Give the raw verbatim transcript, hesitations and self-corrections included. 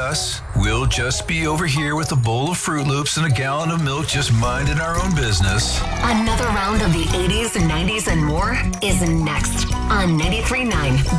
us. We'll just be over here with a bowl of Fruit Loops and a gallon of milk, just minding our own business. Another round of the eighties and nineties and more is next on ninety-three point nine